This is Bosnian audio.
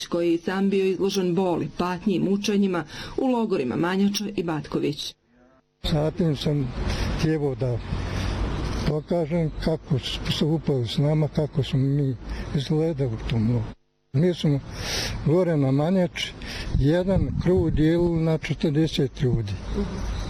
koji je sam bio izložen boli, patnji i mučenjima u logorima Manjača i Batković. Zatim sam htjevao da pokažem kako su upali s nama, kako smo mi izgledali u tom logoru. Mi smo gore na Manjači jedan krug dijelili na 40 ljudi.